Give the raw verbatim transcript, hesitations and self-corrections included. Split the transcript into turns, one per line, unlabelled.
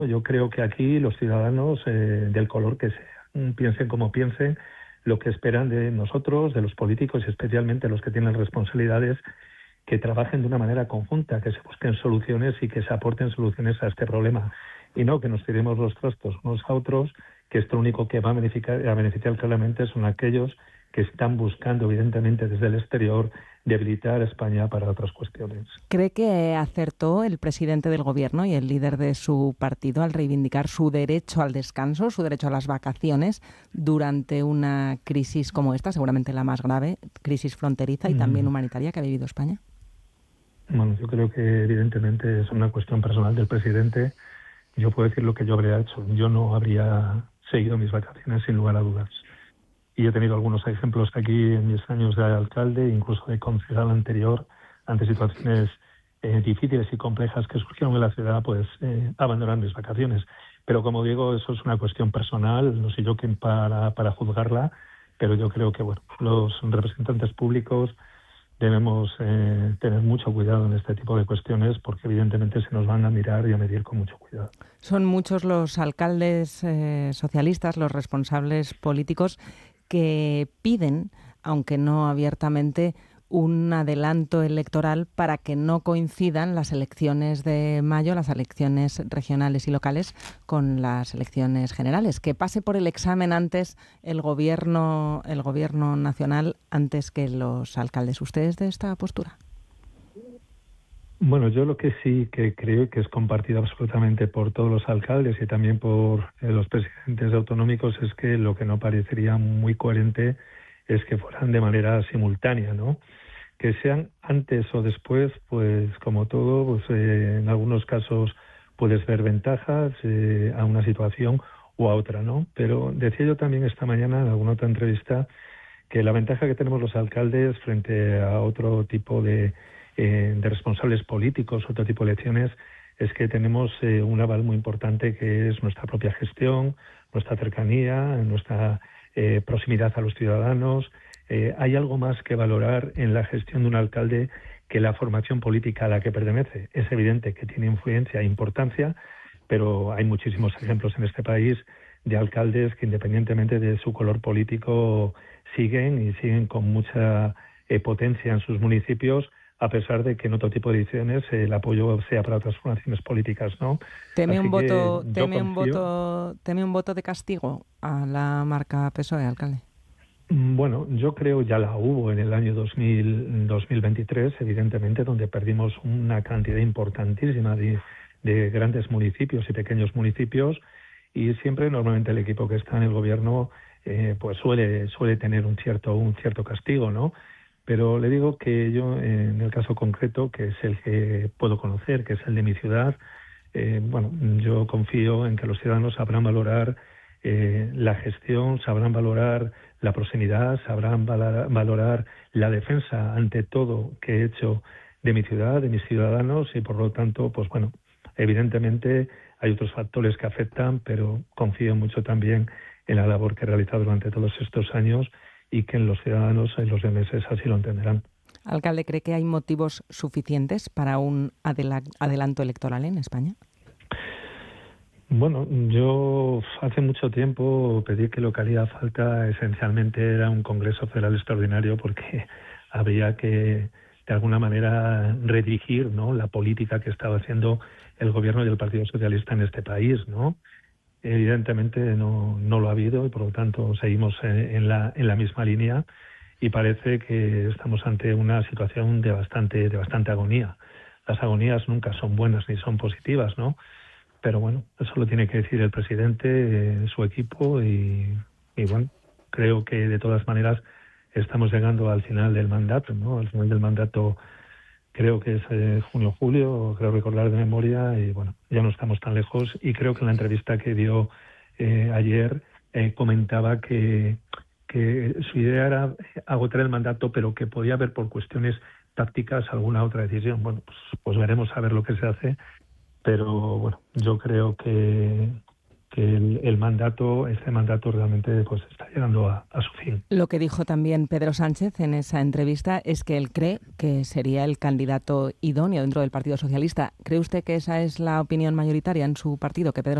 Yo creo que aquí los ciudadanos, eh, del color que sean, piensen como piensen, lo que esperan de nosotros, de los políticos y especialmente los que tienen responsabilidades, que trabajen de una manera conjunta, que se busquen soluciones y que se aporten soluciones a este problema. Y no que nos tiremos los trastos unos a otros, que esto lo único que va a beneficiar, a beneficiar claramente son aquellos que están buscando, evidentemente, desde el exterior, debilitar a España para otras cuestiones.
¿Cree que acertó el presidente del Gobierno y el líder de su partido al reivindicar su derecho al descanso, su derecho a las vacaciones, durante una crisis como esta, seguramente la más grave, crisis fronteriza y también humanitaria que ha vivido España?
Bueno, yo creo que evidentemente es una cuestión personal del presidente. Yo puedo decir lo que yo habría hecho. Yo no habría seguido mis vacaciones sin lugar a dudas. Y he tenido algunos ejemplos aquí en mis años de alcalde, incluso de concejal anterior, ante situaciones eh, difíciles y complejas que surgieron en la ciudad, pues eh, abandonar mis vacaciones. Pero como digo, eso es una cuestión personal, no soy yo quien para, para juzgarla, pero yo creo que bueno, los representantes públicos debemos eh, tener mucho cuidado en este tipo de cuestiones porque evidentemente se nos van a mirar y a medir con mucho cuidado.
Son muchos los alcaldes eh, socialistas, los responsables políticos que piden, aunque no abiertamente, un adelanto electoral para que no coincidan las elecciones de mayo, las elecciones regionales y locales, con las elecciones generales. Que pase por el examen antes el gobierno, el gobierno nacional antes que los alcaldes. ¿Usted es de esta postura?
Bueno, yo lo que sí que creo que es compartido absolutamente por todos los alcaldes y también por eh, los presidentes autonómicos es que lo que no parecería muy coherente es que fueran de manera simultánea, ¿no? Que sean antes o después, pues como todo, pues eh, en algunos casos puedes ver ventajas eh, a una situación o a otra, ¿no? Pero decía yo también esta mañana en alguna otra entrevista que la ventaja que tenemos los alcaldes frente a otro tipo de, eh, de responsables políticos, otro tipo de elecciones, es que tenemos eh, un aval muy importante que es nuestra propia gestión, nuestra cercanía, nuestra eh, proximidad a los ciudadanos. Eh, hay algo más que valorar en la gestión de un alcalde que la formación política a la que pertenece. Es evidente que tiene influencia e importancia, pero hay muchísimos ejemplos en este país de alcaldes que independientemente de su color político siguen y siguen con mucha eh, potencia en sus municipios, a pesar de que en otro tipo de ediciones eh, el apoyo sea para otras formaciones políticas, ¿no?
¿Teme
Así
un
que
voto,
yo
teme un
confío.
voto, teme un voto de castigo a la marca P S O E, alcalde?
Bueno, yo creo ya la hubo en el año dos mil, dos mil veintitrés, evidentemente, donde perdimos una cantidad importantísima de, de grandes municipios y pequeños municipios, y siempre normalmente el equipo que está en el gobierno eh, pues suele suele tener un cierto un cierto castigo, ¿no? Pero le digo que yo, en el caso concreto, que es el que puedo conocer, que es el de mi ciudad, eh, bueno, yo confío en que los ciudadanos sabrán valorar eh, la gestión, sabrán valorar la proximidad, sabrán valorar, valorar la defensa ante todo que he hecho de mi ciudad, de mis ciudadanos, y por lo tanto, pues bueno, evidentemente hay otros factores que afectan, pero confío mucho también en la labor que he realizado durante todos estos años y que en los ciudadanos en los meses así lo entenderán.
Alcalde, ¿cree que hay motivos suficientes para un adelanto electoral en España?
Bueno, yo hace mucho tiempo pedí que lo que haría falta esencialmente era un Congreso Federal Extraordinario porque habría que, de alguna manera, redirigir, ¿no?, la política que estaba haciendo el gobierno y el Partido Socialista en este país, ¿no? Evidentemente no, no lo ha habido y por lo tanto seguimos en, en, la, en la misma línea y parece que estamos ante una situación de bastante, de bastante agonía. Las agonías nunca son buenas ni son positivas, ¿no? Pero bueno, eso lo tiene que decir el presidente, eh, su equipo y, y bueno, creo que de todas maneras estamos llegando al final del mandato, ¿no? Al final del mandato creo que es eh, junio-julio, creo recordar de memoria y bueno, ya no estamos tan lejos y creo que en la entrevista que dio eh, ayer eh, comentaba que, que su idea era agotar el mandato, pero que podía haber por cuestiones tácticas alguna otra decisión. Bueno, pues, pues veremos a ver lo que se hace. Pero bueno, yo creo que que el, el mandato, ese mandato realmente pues está llegando a, a su fin.
Lo que dijo también Pedro Sánchez en esa entrevista es que él cree que sería el candidato idóneo dentro del Partido Socialista. ¿Cree usted que esa es la opinión mayoritaria en su partido, que Pedro